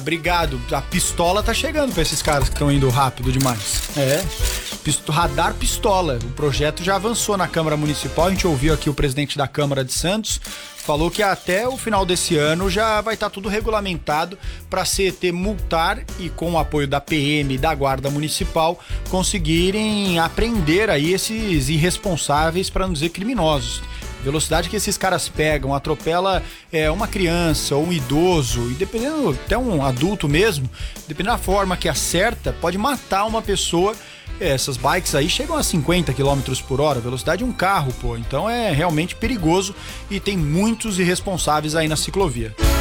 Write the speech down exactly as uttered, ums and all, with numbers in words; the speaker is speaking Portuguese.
obrigado. A pistola tá chegando pra esses caras que estão indo rápido demais. É, Pist- radar pistola. O projeto já avançou na Câmara Municipal. A gente ouviu aqui o presidente da Câmara de Santos. Falou que até o final desse ano já vai estar tudo regulamentado para a C E T multar e, com o apoio da P M e da Guarda Municipal, conseguirem apreender aí esses irresponsáveis, para não dizer criminosos. Velocidade que esses caras pegam, atropela é, uma criança ou um idoso, e dependendo, até um adulto mesmo, dependendo da forma que acerta, pode matar uma pessoa. É, essas bikes aí chegam a cinquenta quilômetros por hora, velocidade de um carro, pô. Então é realmente perigoso e tem muitos irresponsáveis aí na ciclovia.